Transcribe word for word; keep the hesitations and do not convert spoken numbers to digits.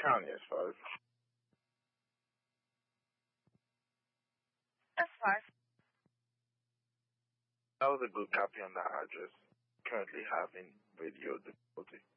County S five. S five. That was a good copy on that address. Currently having radio difficulty.